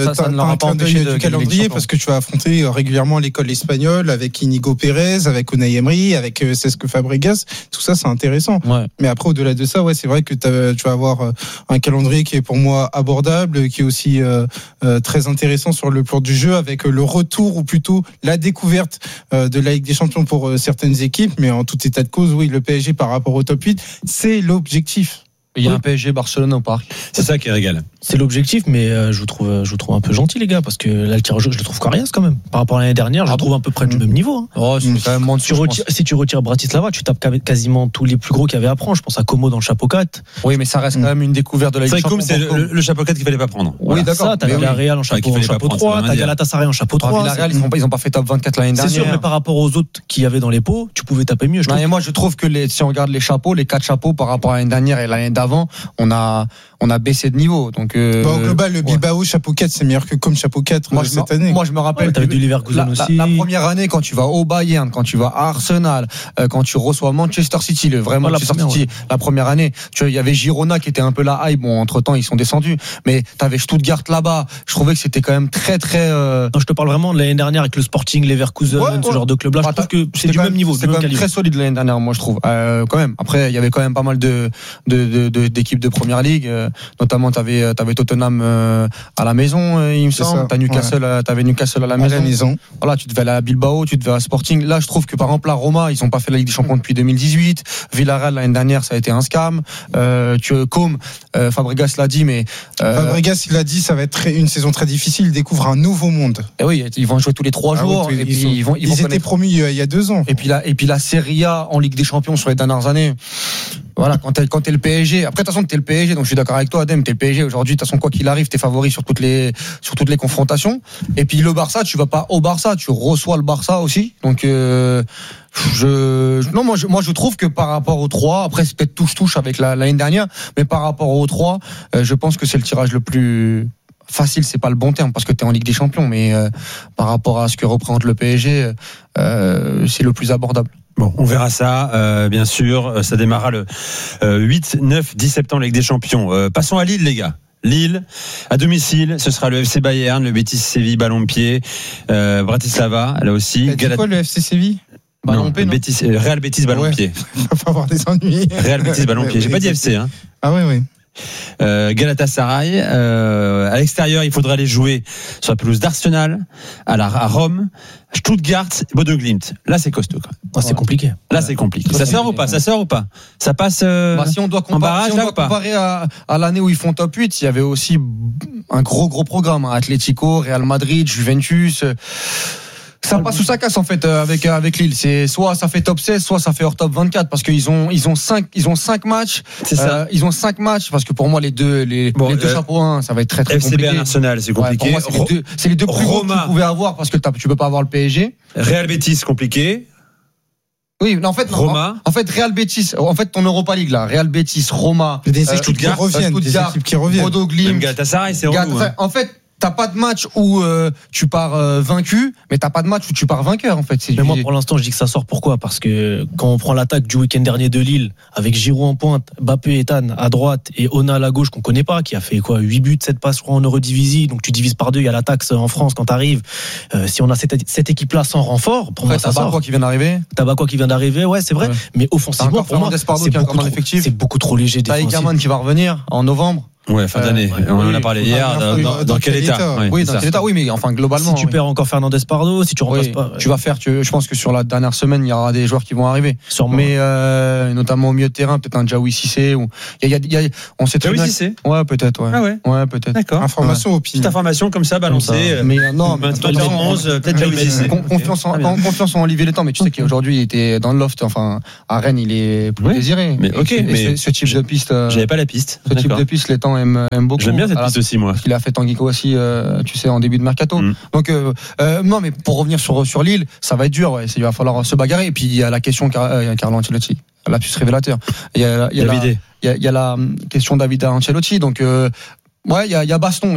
du calendrier parce que tu vas affronter régulièrement l'école espagnole avec Inigo Pérez, avec Unai Emery, avec Cesc Fabregas. Tout ça, c'est intéressant. Ouais. Mais après, au-delà de ça, c'est vrai que tu vas avoir un calendrier qui est pour moi abordable, qui est aussi très intéressant sur le plan du jeu, avec le retour ou plutôt la découverte de la Ligue des Champions pour certaines équipes. Mais en tout état de cause, le PSG par rapport au top 8, c'est l'objectif. Il y a un PSG Barcelone au parc. C'est ça qui régale. C'est l'objectif, mais je vous trouve un peu gentil, les gars, parce que là, le tirage, je le trouve coriace quand même. Par rapport à l'année dernière, je le trouve à peu près du même niveau. C'est quand même si tu retires Bratislava, tu tapes quasiment tous les plus gros qu'il y avait à prendre. Je pense à Como dans le chapeau 4. Oui, mais ça reste quand même une découverte de la Ligue des Champions. C'est le chapeau 4 qu'il fallait pas prendre. Oui, d'accord. T'as Villarreal en chapeau 3, t'as Galatasaray en chapeau 3. Villarreal, ils n'ont pas fait top 24 l'année dernière. C'est sûr, mais par rapport aux autres qu'il y avait dans les pots, tu pouvais taper mieux. Moi, je trouve que si on regarde les 4 chapeaux par rapport à l'année dernière et l'année d'avant, on a baissé de niveau. Donc, au global, le Bilbao chapeau 4, c'est meilleur que comme chapeau 4 cette année. Moi, je me rappelle. T'avais du Leverkusen aussi. La première année, quand tu vas au Bayern, quand tu vas à Arsenal, quand tu reçois Manchester City, la première année, il y avait Girona qui était un peu la hype. Bon, entre temps, ils sont descendus. Mais t'avais Stuttgart là-bas. Je trouvais que c'était quand même très, très. Non, je te parle vraiment de l'année dernière avec le Sporting, Leverkusen, ce genre de club-là. Je trouve que c'est du même niveau. C'est quand même très solide l'année dernière, moi, je trouve. Quand même. Après, il y avait quand même pas mal d'équipes de première ligue. Notamment, t'avais Tottenham à la maison, il me semble. T'avais Newcastle à la maison. Voilà, tu devais aller à Bilbao, tu devais à Sporting. Là, je trouve que par exemple, la Roma, ils ont pas fait la Ligue des Champions depuis 2018. Villarreal l'année dernière, ça a été un scam. Fabregas l'a dit, mais Fabregas, il a dit, ça va être une saison très difficile. Il découvre un nouveau monde. Et oui, ils vont jouer tous les 3 jours. Et puis ils étaient promus il y a 2 ans. Et puis la Serie A en Ligue des Champions sur les dernières années. Voilà, quand t'es le PSG. Après, de toute façon, t'es le PSG, donc je suis d'accord avec toi, Adem. T'es le PSG aujourd'hui. De toute façon, quoi qu'il arrive, t'es favori sur toutes les confrontations. Et puis le Barça, tu vas pas au Barça, tu reçois le Barça aussi. Donc moi je trouve que par rapport aux 3, après c'est peut-être touche avec l'année dernière, mais par rapport aux 3, je pense que c'est le tirage le plus facile, c'est pas le bon terme parce que t'es en Ligue des Champions, mais par rapport à ce que représente le PSG, c'est le plus abordable. Bon, on verra ça, bien sûr. Ça démarrera le 8, 9, 10 septembre, Ligue des Champions. Passons à Lille, les gars. Lille, à domicile, ce sera le FC Bayern, le Betis Séville, ballon de pied, Bratislava, là aussi. C'est quoi le FC Séville? Ballon pied, Real Betis, ballon de pied. Il va pas avoir des ennuis. Real Betis, ballon de pied. J'ai pas dit FC, hein. Ah oui. Galatasaray, à l'extérieur, il faudra aller jouer sur la pelouse d'Arsenal, à Rome, Stuttgart, Bodo Glimt. Là, c'est costaud. C'est compliqué. Là, c'est compliqué. Ça sort ou pas? Ça passe si on doit comparer à l'année où ils font top 8, il y avait aussi un gros programme. Atlético, Real Madrid, Juventus. Ça passe ou ça casse en fait avec Lille. C'est soit ça fait top 16, soit ça fait hors top 24 parce qu'ils ont 5 matchs. C'est ça. Ils ont 5 matchs parce que pour moi les deux chapeaux 1, ça va être très très FCB compliqué. Arsenal, c'est compliqué. Pour moi, c'est les deux plus gros que tu pouvais avoir parce que tu peux pas avoir le PSG. Real Betis, compliqué. Oui, en fait, Real Betis, ton Europa League là, Real Betis, Roma, des équipes qui reviennent, Bodo Glimt, Galatasaray, c'est relou. En fait, t'as pas de match où tu pars vaincu, mais t'as pas de match où tu pars vainqueur en fait. Mais moi pour l'instant je dis que ça sort. Pourquoi? Parce que quand on prend l'attaque du week-end dernier de Lille avec Giroud en pointe, Mbappé et Ethan à droite et Ona à la gauche qu'on connaît pas, qui a fait 8 buts, 7 passes en Eurodivisie, donc tu divises par 2, il y a la taxe en France quand t'arrives. Si on a cette équipe là sans renfort, pour moi ça sort. Tabakoua qui vient d'arriver, ouais c'est vrai, ouais. Mais offensivement pour moi c'est beaucoup trop léger. T'as Egerman qui va revenir en novembre. Ouais, fin d'année. On en a parlé hier. Dans quel état? Oui, dans quel état? Oui, mais enfin globalement. Si tu perds encore Fernandez Pardo, si tu remplaces pas, tu vas faire. Je pense que sur la dernière semaine, il y aura des joueurs qui vont arriver. Sûrement. Mais notamment au milieu de terrain, peut-être un Jaoui Cissé ou on sait très bien. Jaoui Cissé. Ouais, peut-être. Ouais. Ah ouais. Ouais, peut-être. D'accord. Information au petite information comme ça balancée. Mais non, maintenant 11, peut-être Jaoui Cissé. Confiance en Olivier Létang, mais tu sais qu'aujourd'hui il était dans le loft. Enfin, à Rennes, il est plus désiré. Mais ok, mais ce type de piste. J'avais pas la piste. Ce type de piste, Létang aime beaucoup. J'aime bien cette piste aussi, moi. Il a fait Tanguy aussi, tu sais, en début de mercato. Donc, non, mais pour revenir sur Lille, ça va être dur. Ouais. Il va falloir se bagarrer. Et puis, il y a la question Carlo Ancelotti, lapsus révélateur. Il y a la question David Ancelotti. Donc, ouais, il y a baston,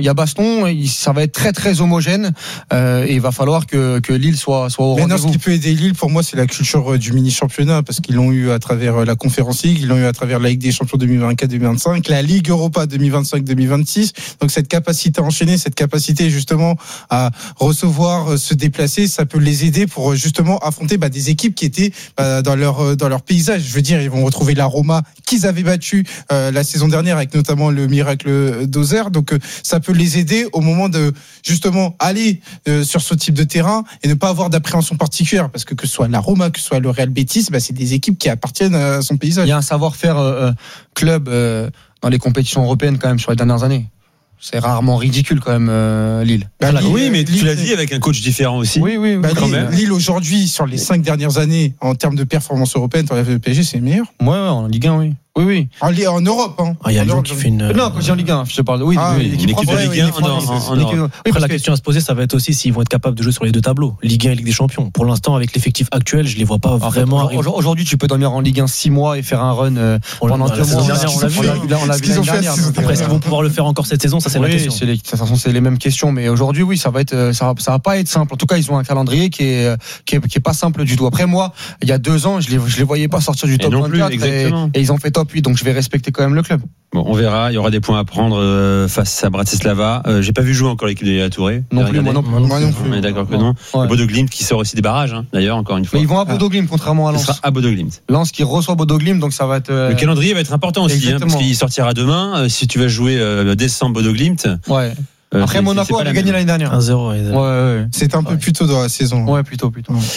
ça va être très très homogène et il va falloir que Lille soit au rendez-vous. Mais non, ce qui peut aider Lille pour moi c'est la culture du mini championnat parce qu'ils l'ont eu à travers la Conference League, ils l'ont eu à travers la Ligue des Champions 2024-2025, la Ligue Europa 2025-2026. Donc cette capacité à enchaîner, cette capacité justement à recevoir, se déplacer, ça peut les aider pour justement affronter des équipes qui étaient dans leur paysage. Je veux dire, ils vont retrouver la Roma qu'ils avaient battu la saison dernière avec notamment le miracle d'Auxerre. Donc ça peut les aider au moment de justement aller sur ce type de terrain et ne pas avoir d'appréhension particulière parce que ce soit la Roma, que ce soit le Real Betis, c'est des équipes qui appartiennent à son paysage. Il y a un savoir-faire club dans les compétitions européennes quand même sur les dernières années. C'est rarement ridicule quand même Lille. Oui, mais tu l'as dit avec un coach différent aussi. Oui, quand même. Lille aujourd'hui sur les 5 dernières années en termes de performance européenne, tu enlèves le PSG, c'est le meilleur. Ouais, en Ligue 1, oui. Oui. En Europe, hein. Il y a Lyon qui fait une. Non, quand je dis en Ligue 1, je te parle. Oui, l'équipe de Ligue 1 en Europe. Après, la question à se poser, ça va être aussi s'ils vont être capables de jouer sur les deux tableaux, Ligue 1 et Ligue des Champions. Pour l'instant, avec l'effectif actuel, je les vois pas vraiment. Aujourd'hui, tu peux dormir en Ligue 1 6 mois et faire un run pendant 2 mois. On l'a vu l'année dernière. Après, est-ce qu'ils vont pouvoir le faire encore cette saison? Ça, c'est la question. De toute façon, c'est les mêmes questions. Mais aujourd'hui, oui, ça va pas être simple. En tout cas, ils ont un calendrier qui est pas simple du tout. Après, moi, il y a 2 ans, je les voyais pas sortir du top 24 et ils ont fait top 8. Donc, je vais respecter quand même le club. Bon, on verra. Il y aura des points à prendre face à Bratislava. J'ai pas vu jouer encore l'équipe de Yaya Touré. Non plus, moi non plus. On est d'accord que non. Le Bodo Glimt qui sort aussi des barrages, d'ailleurs, encore une fois. Mais ils vont à Bodo Glimt, contrairement à Lens. Ce sera à Bodo Glimt. Lens qui reçoit Bodo Glimt, donc ça va être. Le calendrier va être important aussi, parce qu'il sortira demain. Si tu vas jouer décembre Bodo Glimt. Ouais. Après, Monaco avait gagné l'année dernière. 1-0. Ouais. C'est un peu plus tôt dans la saison. Ouais, plutôt.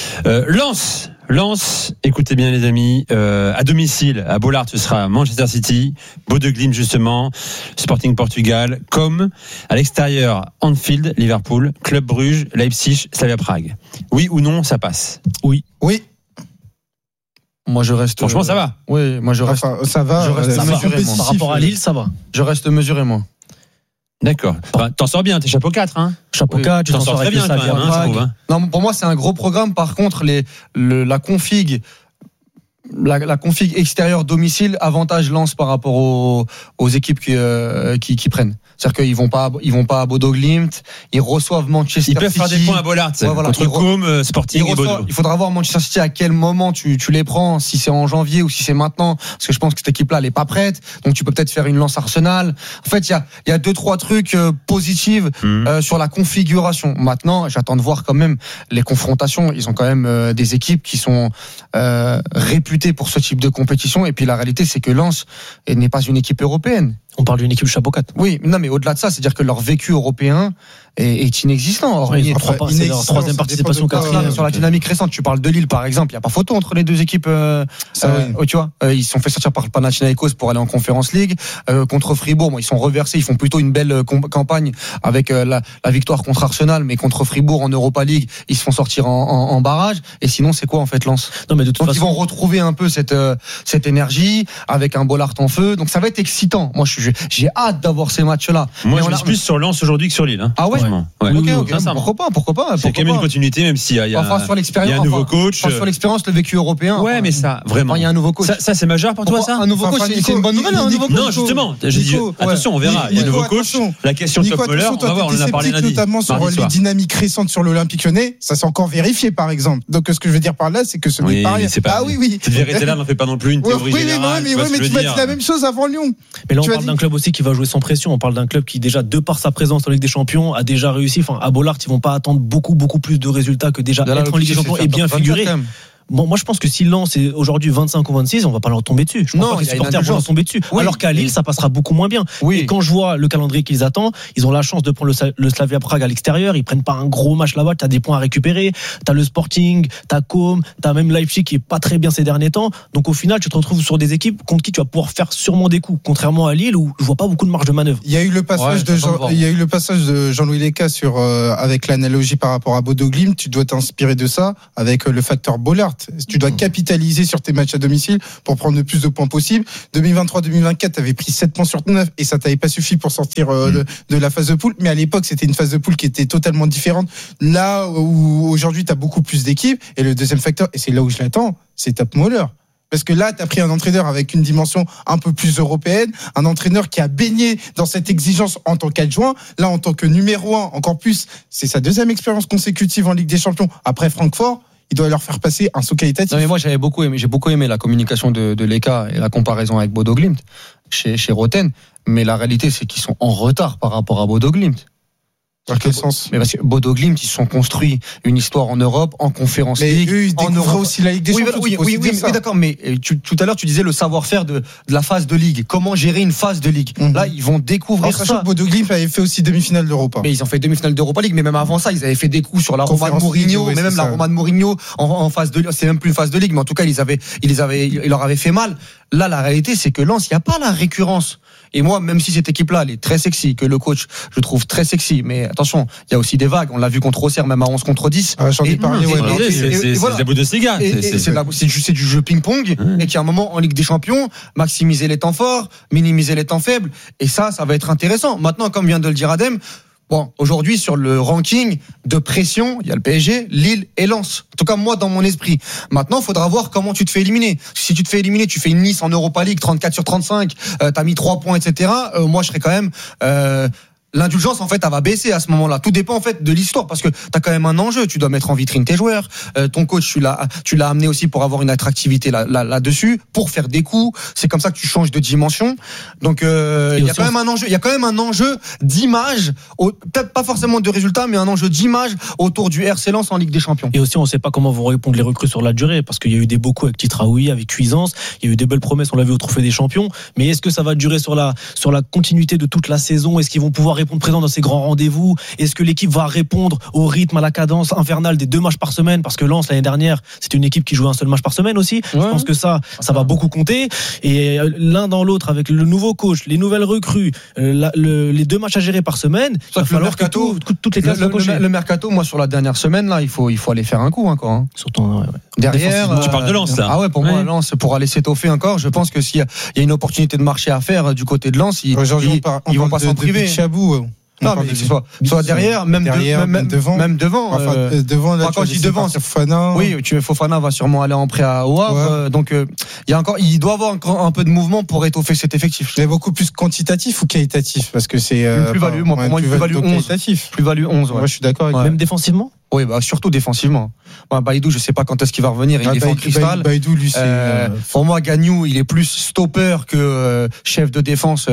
Lens, écoutez bien les amis, à domicile, à Bollaert, ce sera Manchester City, Bodo Glimt justement, Sporting Portugal, comme à l'extérieur, Anfield, Liverpool, Club Bruges, Leipzig, Slavia Prague. Oui ou non, ça passe? Oui. Moi je reste. Franchement, ça va. Oui, moi je reste. Enfin, ça va. Je reste mesuré. Par rapport à Lille, ça va. Je reste mesuré, moi. D'accord. T'en sors bien, t'es chapeau 4, hein. Chapeau 4, tu t'en sors très bien, quand même, je trouve. Non, pour moi, c'est un gros programme. Par contre, la config extérieure domicile avantage Lens par rapport aux équipes qui prennent. C'est-à-dire qu'ils vont pas à Bodo Glimt, ils reçoivent Manchester City. Ils peuvent faire des points à Bollaert, contre Com, Sporting et Bodo. Il faudra voir Manchester City à quel moment tu les prends, si c'est en janvier ou si c'est maintenant, parce que je pense que cette équipe-là elle est pas prête. Donc tu peux peut-être faire une Lens Arsenal. En fait, il y a 2-3 trucs positifs sur la configuration. Maintenant, j'attends de voir quand même les confrontations. Ils ont quand même des équipes qui sont réputées pour ce type de compétition. Et puis la réalité, c'est que Lens n'est pas une équipe européenne. On parle d'une équipe chapeau 4. Oui, non, mais au-delà de ça, c'est-à-dire que leur vécu européen est inexistant. C'est leur troisième participation, quatrième. Sur la dynamique récente, tu parles de Lille, par exemple, il n'y a pas photo entre les deux équipes. Tu vois, ils se sont fait sortir par le Panathinaikos pour aller en Conference League. Contre Fribourg, ils sont reversés, ils font plutôt une belle campagne avec la victoire contre Arsenal, mais contre Fribourg en Europa League, ils se font sortir en barrage. Et sinon, c'est quoi en fait Lens? Non, mais de toute façon, ils vont retrouver un peu cette énergie avec un Bollaert en feu. Donc ça va être excitant. Moi, j'ai hâte d'avoir ces matchs-là. Moi, je mise plus sur Lens aujourd'hui que sur Lille. Ah ouais. Ok. Pourquoi pas. C'est quand même une continuité, même s'il y a un nouveau coach. Sur l'expérience, le vécu européen. Ouais, mais ça, vraiment. Il y a un nouveau coach. Ça, c'est majeur pour toi, ça? Un nouveau coach, c'est une bonne nouvelle, un nouveau coach. Non, justement. Attention, on verra. Il y a un nouveau coach. La question de Top Muller, on va voir, on en a parlé lundi. Notamment sur les dynamiques récentes sur l'Olympique Lyonnais, ça s'est encore vérifié, par exemple. Donc, ce que je veux dire par là, c'est que ce n'est pas rien. Ah oui. Cette vérité-là n'en fait pas non plus une théorie générale. Oui, mais tu m'as dit la même chose avant Lyon. Mais là, on parle d'un club aussi qui va jouer sans pression. On parle d'un club qui, déjà, de par sa présence en Ligue des Champions, a déjà réussi. Enfin, à Bollaert, ils vont pas attendre beaucoup plus de résultats que déjà être en Ligue des Champions et bien figurer. Bon, moi je pense que si Lens est aujourd'hui 25 ou 26, on va pas leur tomber dessus. Je pense pas que les supporters vont leur tomber dessus. Oui, alors qu'à Lille, ça passera beaucoup moins bien. Oui. Et quand je vois le calendrier qu'ils attendent, ils ont la chance de prendre le Slavia Prague à l'extérieur. Ils prennent pas un gros match là-bas. T'as des points à récupérer. T'as le Sporting, t'as Com, t'as même Leipzig qui est pas très bien ces derniers temps. Donc au final, tu te retrouves sur des équipes contre qui tu vas pouvoir faire sûrement des coups. Contrairement à Lille où je vois pas beaucoup de marge de manœuvre. Il y a eu le passage de Jean-Louis Léca sur avec l'analogie par rapport à Bodo Glimt. Tu dois t'inspirer de ça avec le facteur Bollard. Tu dois capitaliser sur tes matchs à domicile pour prendre le plus de points possible. 2023-2024, tu avais pris 7 points sur 9 et ça t'avait pas suffi pour sortir de la phase de poule. Mais à l'époque, c'était une phase de poule qui était totalement différente. Là où aujourd'hui, tu as beaucoup plus d'équipes. Et le deuxième facteur, et c'est là où je l'attends, c'est Top Moller. Parce que là, tu as pris un entraîneur avec une dimension un peu plus européenne, un entraîneur qui a baigné dans cette exigence en tant qu'adjoint. Là, en tant que numéro 1, encore plus, c'est sa deuxième expérience consécutive en Ligue des Champions. Après Francfort, il doit leur faire passer un saut qualitatif. Non, mais moi, j'ai beaucoup aimé la communication de Léca et la comparaison avec Bodo Glimt chez Roten. Mais la réalité, c'est qu'ils sont en retard par rapport à Bodo Glimt. Dans quel sens? Mais parce que Bodo Glimt, ils se sont construits une histoire en Europe, en Conférence League, eux, ils en Europe aussi la Ligue des Champions. Oui, d'accord. Mais tout à l'heure, tu disais le savoir-faire de la phase de Ligue. Comment gérer une phase de Ligue? Là, ils vont découvrir ça. Bodo Glimt avait fait aussi demi-finale d'Europa. Mais ils ont fait demi-finale d'Europa League. Mais même avant ça, ils avaient fait des coups sur la Roma de Mourinho. Mais même la Roma de Mourinho en phase de Ligue, c'est même plus une phase de Ligue. Mais en tout cas, ils leur avaient fait mal. Là, la réalité, c'est que Lens, il n'y a pas la récurrence. Et moi, même si cette équipe-là, elle est très sexy, que le coach, je trouve très sexy, mais attention, il y a aussi des vagues. On l'a vu contre Auxerre, même à 11 contre 10. J'en ai parlé, c'est la Bundesliga. C'est du jeu ping-pong. Et qu'à un moment, en Ligue des Champions, maximiser les temps forts, minimiser les temps faibles. Et ça va être intéressant. Maintenant, comme vient de le dire Adem, bon, aujourd'hui, sur le ranking de pression, il y a le PSG, Lille et Lens. En tout cas, moi, dans mon esprit. Maintenant, il faudra voir comment tu te fais éliminer. Si tu te fais éliminer, tu fais une Nice en Europa League, 34 sur 35, t'as mis 3 points, etc. Moi, je serais quand même... l'indulgence, en fait, elle va baisser à ce moment-là. Tout dépend, en fait, de l'histoire, parce que t'as quand même un enjeu. Tu dois mettre en vitrine tes joueurs. Ton coach, tu l'as amené aussi pour avoir une attractivité là-dessus, pour faire des coups. C'est comme ça que tu changes de dimension. Donc, il y a quand même un enjeu. Il y a quand même un enjeu d'image, peut-être pas forcément de résultats, mais un enjeu d'image autour du RC Lens en Ligue des Champions. Et aussi, on sait pas comment vont répondre les recrues sur la durée, parce qu'il y a eu des beaux coups avec Titraoui, avec Cuisance. Il y a eu des belles promesses, on l'a vu au Trophée des Champions. Mais est-ce que ça va durer sur la continuité de toute la saison? Est-ce qu'ils vont pouvoir répondre présent dans ces grands rendez-vous? Est-ce que l'équipe va répondre au rythme, à la cadence infernale des 2 matchs par semaine? Parce que Lens, l'année dernière, c'était une équipe qui jouait un seul match par semaine aussi. Je pense que ça va beaucoup compter. Et l'un dans l'autre, avec le nouveau coach, les nouvelles recrues, les 2 matchs à gérer par semaine, il va falloir que toutes les cases soient cochées. Le mercato, moi, sur la dernière semaine, là, il faut aller faire un coup encore. Hein. Surtout, derrière. Tu parles de Lens, là. Ah ouais, pour moi, Lens, pour aller s'étoffer encore, je pense que s'il y a une opportunité de marché à faire du côté de Lens, ils vont pas s'en priver. Non, mais soit derrière, même devant. Devant, là, quand je dis devant, c'est Fofana. Oui, Fofana va sûrement aller en prêt à Au Havre. Donc, il doit avoir encore un peu de mouvement pour étoffer cet effectif. C'est beaucoup plus quantitatif ou qualitatif? Parce que c'est. Une plus-value, pour moi, une plus-value 11. Plus-value 11, ouais. Moi, je suis d'accord avec même défensivement? Oui, surtout défensivement. Baïdou, je sais pas quand est-ce qu'il va revenir. Il défend Cristal. Baïdou, lui, c'est. Pour moi, Gagnou, il est plus stopper que chef de défense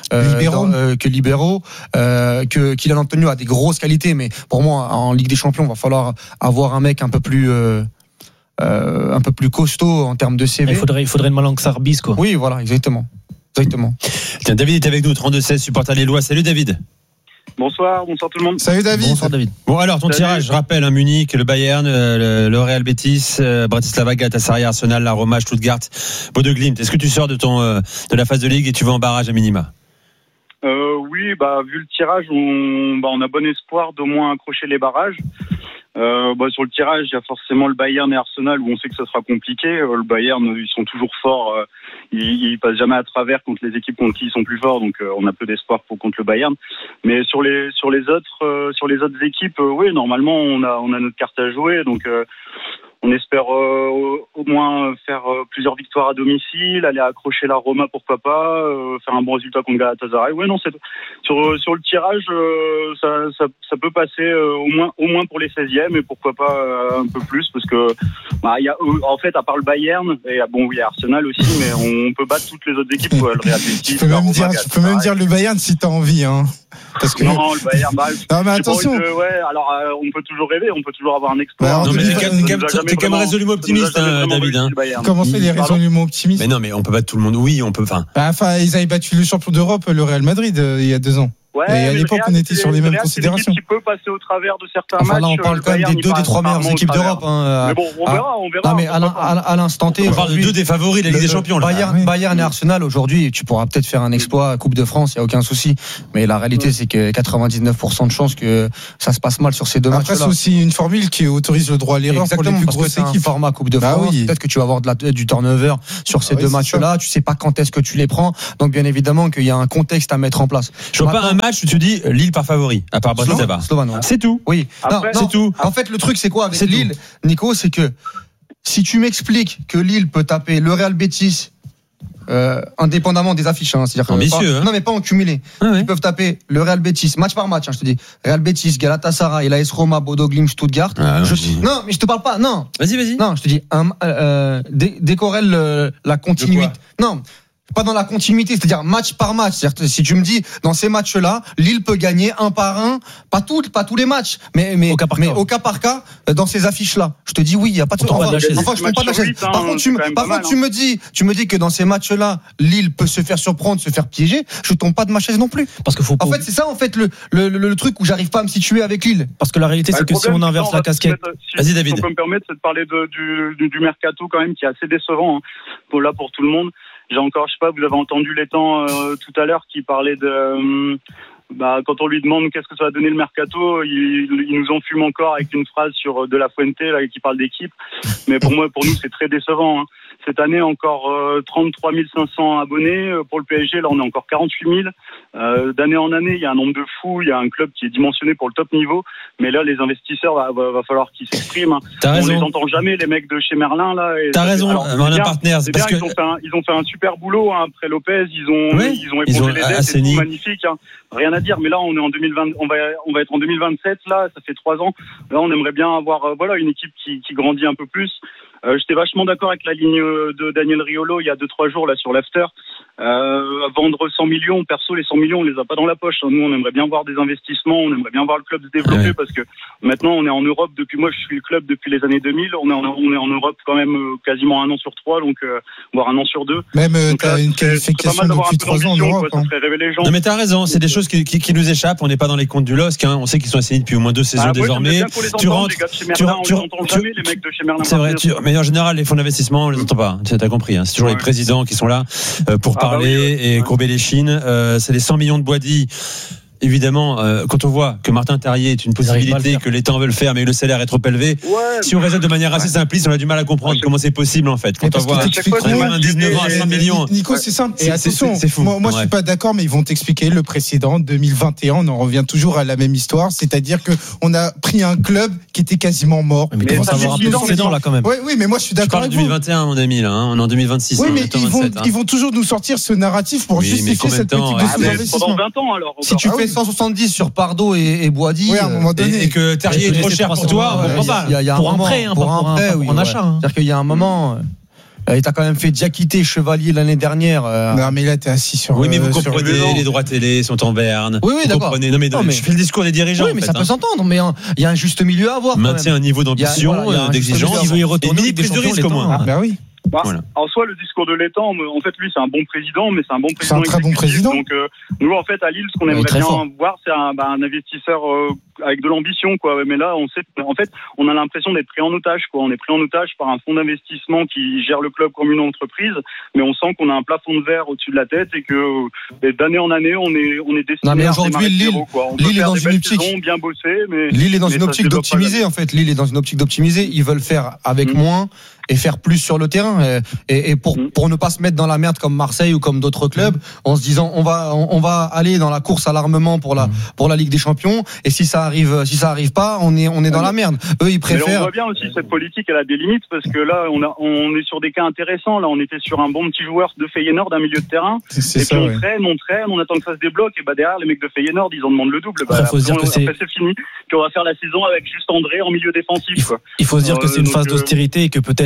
que libéraux. Que Kylian Antonio a des grosses qualités, mais pour moi, en Ligue des Champions, il va falloir avoir un mec un peu plus costaud en termes de CV. Il faudrait une Malang Sarbis, quoi. Oui, voilà, exactement. Tiens, David est avec nous, 32-16, supporter lillois. Salut David. Bonsoir tout le monde. Salut David. Bonsoir David. Bon alors ton tirage, je rappelle, Munich, le Bayern, le Real Betis, Bratislava, Galatasaray, Arsenal, la Roma, Stuttgart, Bodo Glimt. Est-ce que tu sors de la phase de Ligue et tu vas en barrage à minima? Oui, vu le tirage, on a bon espoir d'au moins accrocher les barrages. Sur le tirage, il y a forcément le Bayern et Arsenal où on sait que ça sera compliqué. Le Bayern, ils sont toujours forts. Ils passent jamais à travers contre les équipes contre qui ils sont plus forts. Donc, on a peu d'espoir contre le Bayern. Mais sur les autres équipes, oui, normalement, on a notre carte à jouer. Donc, on espère au moins faire plusieurs victoires à domicile, aller accrocher la Roma, pourquoi pas, faire un bon résultat contre Galatasaray. Ouais, non, sur le tirage, ça peut passer au moins pour les 16e et pourquoi pas un peu plus parce que y a en fait à part le Bayern et il y a Arsenal aussi, mais on peut battre toutes les autres équipes, le Real Betis. Tu peux même dire le Bayern si t'as envie, hein. Parce que... Non, le Bayern, non, mais attention. Alors, on peut toujours rêver, on peut toujours avoir un exploit. Non, mais t'es quand même résolument optimiste, David. Comment ça, il est résolument optimiste? Mais non, mais on peut battre tout le monde. Oui, on peut. Enfin, ils avaient battu le champion d'Europe, le Real Madrid, il y a 2 ans. Ouais, et à l'époque, on était sur les mêmes considérations. C'est une équipe qui peut passer au travers de certains matchs. Là, on parle quand même des 2 des 3 meilleures équipes d'Europe. Mais bon, on verra. Non, mais à l'instant T, on parle de 2 des favoris de la Ligue des Champions. Bayern et Arsenal, aujourd'hui, tu pourras peut-être faire un exploit à Coupe de France, il n'y a aucun souci. Mais la réalité, c'est que 99% de chances que ça se passe mal sur ces 2 matchs. Après, c'est aussi une formule qui autorise le droit à l'erreur pour les plus grosses équipes. Format Coupe de France. Peut-être que tu vas avoir du turnover sur ces 2 matchs-là. Tu sais pas quand est-ce que tu les prends. Donc, bien évidemment, qu'il y a un contexte à mettre en place. Je vois pas un match où tu dis Lille pas favori, à part Bratislava. C'est tout. Oui. Après, c'est tout. En fait, le truc, c'est quoi avec Lille, Nico, c'est que si tu m'expliques que Lille peut taper le Real Betis, indépendamment des affiches, c'est-à-dire ambitieux, non mais pas en cumulé. Ils peuvent taper le Real Betis match par match, je te dis. Real Betis, Galatasaray, l'AS Roma, Bodo Glimt, Stuttgart. Non, mais je te parle pas. Non. Vas-y. Non, je te dis décorrèle la continuité. Non. Pas dans la continuité, c'est-à-dire match par match. C'est-à-dire si tu me dis dans ces matchs-là, Lille peut gagner un par un, pas tous les matchs, mais au cas par cas dans ces affiches-là. Je te dis oui, il y a pas de. Enfin, je tombe pas de la chaise. Par contre, tu me dis que dans ces matchs-là, Lille peut se faire surprendre, se faire piéger. Je tombe pas de ma chaise non plus. Parce que en fait, c'est ça le truc où j'arrive pas à me situer avec Lille. Parce que la réalité, c'est que si on inverse la casquette. Vas-y, David. Si on peut me permettre, c'est de parler du mercato quand même qui est assez décevant pour tout le monde. J'ai encore, je sais pas, vous avez entendu Létang tout à l'heure qui parlait de quand on lui demande qu'est-ce que ça va donner le mercato, il nous enfume encore avec une phrase sur De La Fuente là, qui parle d'équipe. Mais pour nous, c'est très décevant. Cette année, encore 33 500 abonnés. Pour le PSG, là, on est encore 48 000. D'année en année, il y a un nombre de fous. Il y a un club qui est dimensionné pour le top niveau. Mais là, les investisseurs, va falloir qu'ils s'expriment. On les entend jamais, les mecs de chez Merlin. Là, T'as raison, Merlin Partners. Parce que ils ont fait un super boulot après Lopez. Ils ont épongé les dettes. C'est magnifique. Rien à dire. Mais là, on est en 2020. On va être en 2027. Là, ça fait 3 ans. Là, on aimerait bien avoir une équipe qui grandit un peu plus. J'étais vachement d'accord avec la ligne de Daniel Riolo il y a 2-3 jours là sur l'after. Vendre 100 millions, perso les 100 millions on les a pas dans la poche. Nous on aimerait bien voir des investissements, on aimerait bien voir le club se développer parce que maintenant on est en Europe moi je suis le club depuis les années 2000, on est en Europe quand même quasiment 1 an sur 3 donc voire 1 an sur 2. Même t'as une qualification depuis 3 ans en Europe. Ça ferait rêver les gens. Non mais t'as raison, c'est des choses qui nous échappent, on n'est pas dans les comptes du LOSC, on sait qu'ils sont assignés depuis au moins 2 saisons désormais. Tu rentres, jamais les mecs de chez Merlin. C'est vrai, mais en général, les fonds d'investissement, on les entend pas. Tu as compris. C'est toujours les présidents qui sont là pour parler et courber les chines. C'est les 100 millions de Boisdi. Évidemment, quand on voit que Martin Terrier est une possibilité, que l'État en veut le faire, mais le salaire est trop élevé, si on raisonne de manière assez simpliste, on a du mal à comprendre comment c'est possible en fait. Quand on voit 19 ans à 100 millions. Nico, c'est simple. Et attention, c'est fou. Moi, je suis pas d'accord, mais ils vont t'expliquer le précédent 2021. On en revient toujours à la même histoire, c'est-à-dire que on a pris un club qui était quasiment mort. Mais comment ça avoir un peu de précédent là quand même. Oui, mais moi je suis d'accord avec vous. 2021, mon ami, là, on est en 2026. Oui, mais ils vont toujours nous sortir ce narratif pour justifier cette politique de sous-investissement. Pendant 20 ans alors. Si tu fais 170 sur Pardo et Boisdi, à un moment donné, et que Terrier est trop cher pour toi, on prend pas. Il y a pour un prêt, pour un achat. C'est-à-dire qu'il y a un moment. Il t'a quand même fait Diakité, Chevalier l'année dernière. Non, mais là, t'es assis sur. Oui, mais vous comprenez, les droits télé sont en berne. Oui, d'accord. Non, mais je fais le discours des dirigeants. Oui, mais ça peut s'entendre, mais il y a un juste milieu à avoir. Maintient un niveau d'ambition, d'exigence. Il veut y retourner. Et mini prise de risque au moins. Ben oui. En soi, le discours de Létang, en fait, lui, c'est un bon président, mais c'est un bon président. C'est un très bon président. Donc, nous, en fait, à Lille, ce qu'on aimerait bien voir, c'est un investisseur avec de l'ambition, quoi. Mais là, en fait, on a l'impression d'être pris en otage, quoi. On est pris en otage par un fonds d'investissement qui gère le club comme une entreprise, mais on sent qu'on a un plafond de verre au-dessus de la tête et que d'année en année, on est destiné. Non, mais aujourd'hui, Lille est dans une optique. Bien bosser, mais Lille est dans une optique d'optimiser, en fait. Lille est dans une optique d'optimiser. Ils veulent faire avec moins et faire plus sur le terrain et pour ne pas se mettre dans la merde comme Marseille ou comme d'autres clubs en se disant on va aller dans la course à l'armement pour la Ligue des Champions et si ça arrive pas on est dans la merde. Eux ils préfèrent. Mais on voit bien aussi cette politique elle a des limites parce que là on est sur des cas intéressants. Là on était sur un bon petit joueur de Feyenoord d'un milieu de terrain et puis on traîne on attend que ça se débloque et derrière les mecs de Feyenoord ils en demandent le double. Après c'est fini puis on va faire la saison avec juste André en milieu défensif. Il faut se dire que c'est une phase d'austérité et que peut-être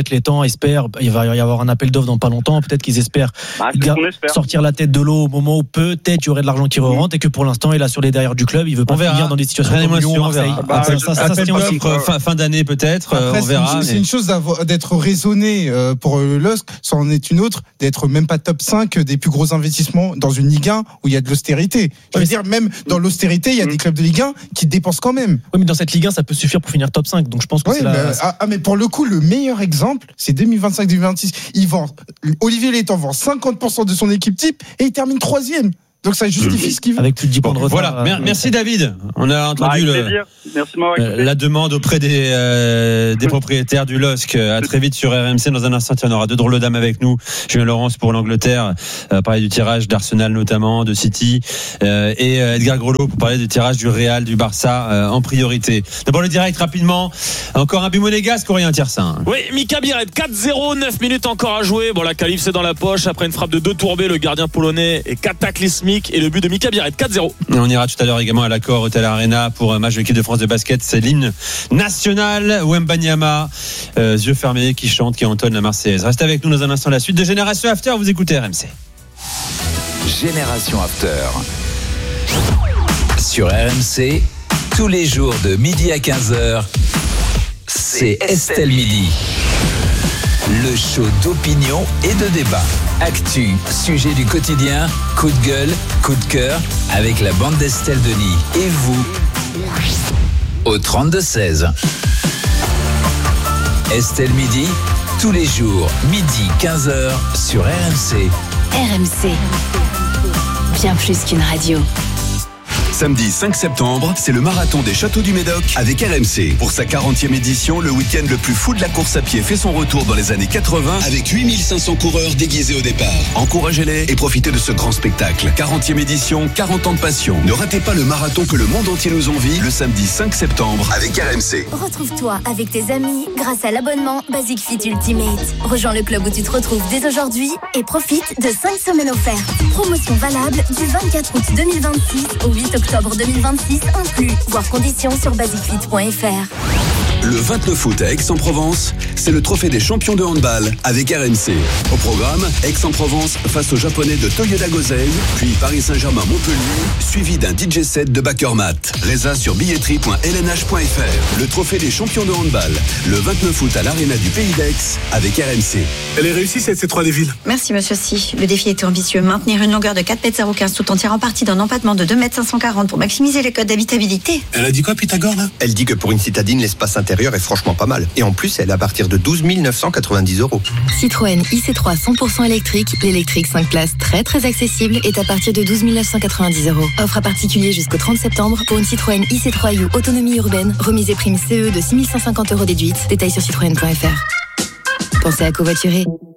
avec les temps espèrent, il va y avoir un appel d'offres dans pas longtemps, peut-être qu'ils espèrent, sortir la tête de l'eau au moment où peut-être il y aurait de l'argent qui rentre et que pour l'instant il a sur les derrières du club, il veut pas finir dans des situations comme Lyon, Marseille. Fin d'année peut-être, on verra. C'est une chose d'être raisonné pour le LOSC, ça en est une autre d'être même pas top 5 des plus gros investissements dans une Ligue 1 où il y a de l'austérité. Je veux dire, même dans l'austérité, il y a des clubs de Ligue 1 qui dépensent quand même. Oui, mais dans cette Ligue 1, ça peut suffire pour finir top 5. Donc je pense que mais pour le coup, le meilleur exemple, c'est 2025-2026. Olivier Létang vend 50% de son équipe type et il termine 3e. Donc ça justifie ce qu'il veut. Avec plus de 10 points de retard. Voilà, merci David. On a entendu la demande auprès des propriétaires du LOSC. À très vite sur RMC. Dans un instant, on aura deux drôles dames avec nous. Julien Laurence pour l'Angleterre, parler du tirage d'Arsenal notamment, de City, et Edgar Grelot pour parler du tirage du Real, du Barça en priorité. D'abord le direct rapidement. Encore un but monégasque, Aurélien Tiersin. Oui, Mika Biret, 4-0, 9 minutes encore à jouer. Bon, la qualif c'est dans la poche. Après une frappe de 2 tourbés, le gardien polonais est cataclysmique. Et le but de Mika Biret, 4-0. Et on ira tout à l'heure également à l'accord Hotel Arena pour un match de l'équipe de France de basket. C'est l'hymne national. Wembanyama, yeux fermés, qui chante, qui entonne la Marseillaise. Restez avec nous dans un instant. La suite de Génération After. Vous écoutez RMC. Génération After. Sur RMC, tous les jours de midi à 15h, c'est Estelle Midi. Le show d'opinion et de débat. Actu, sujet du quotidien, coup de gueule, coup de cœur, avec la bande d'Estelle Denis. Et vous, au 32-16. Estelle Midi, tous les jours, midi 15h, sur RMC. RMC, bien plus qu'une radio. Samedi 5 septembre, c'est le marathon des Châteaux du Médoc avec RMC. Pour sa 40e édition, le week-end le plus fou de la course à pied fait son retour dans les années 80 avec 8500 coureurs déguisés au départ. Encouragez-les et profitez de ce grand spectacle. 40e édition, 40 ans de passion. Ne ratez pas le marathon que le monde entier nous envie le samedi 5 septembre avec RMC. Retrouve-toi avec tes amis grâce à l'abonnement Basic Fit Ultimate. Rejoins le club où tu te retrouves dès aujourd'hui et profite de 5 semaines offertes. Promotion valable du 24 août 2026 au 8 octobre 2026 inclus. Voir conditions sur basicfit.fr. Le 29 août à Aix-en-Provence, c'est le trophée des champions de handball avec RMC. Au programme, Aix-en-Provence face aux Japonais de Toyoda Gosei, puis Paris Saint-Germain-Montpellier, suivi d'un DJ set de Backermat. Résa sur billetterie.lnh.fr. Le trophée des champions de handball, le 29 août à l'Arena du Pays d'Aix avec RMC. Elle est réussie cette C3 des villes. Merci monsieur Si. Le défi était ambitieux. Maintenir une longueur de 4,015 m tout en tirant parti d'un empattement de 2,540 m pour maximiser les codes d'habitabilité. Elle a dit quoi Pythagore là? Elle dit que pour une citadine, l'espace intérieur est franchement pas mal. Et en plus, elle est à partir de 12 990 €. Citroën IC3 100% électrique, l'électrique 5 places très très accessible est à partir de 12 990 €. Offre à particulier jusqu'au 30 septembre pour une Citroën IC3U autonomie urbaine, remise et prime CE de 6 550 € déduite. Détails sur citroën.fr. Pensez à covoiturer.